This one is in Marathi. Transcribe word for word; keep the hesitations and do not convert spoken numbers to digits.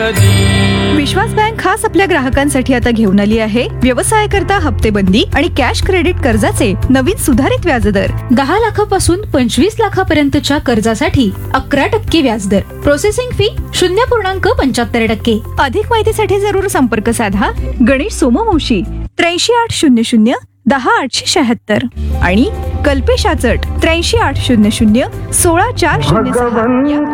कधी. विश्वास बँक खास आपल्या ग्राहकांसाठी आता घेऊन आली आहे व्यवसाय करता हप्तेबंदी आणि कॅश क्रेडिट कर्जाचे नवीन सुधारित व्याजदर. दहा लाखापासून पंचवीस लाखापर्यंतच्या कर्जासाठी अकरा टक्के व्याजदर. प्रोसेसिंग फी शून्य पूर्णांक पंच्याहत्तर टक्के. अधिक माहितीसाठी जरूर संपर्क साधा गणेश सोमवंशी त्र्याऐंशी आठ शून्य शून्य दहा आठशे शहात्तर आणि कल्पेश आचट त्र्याऐंशी आठ शून्य शून्य सोळा चार शून्य सहा.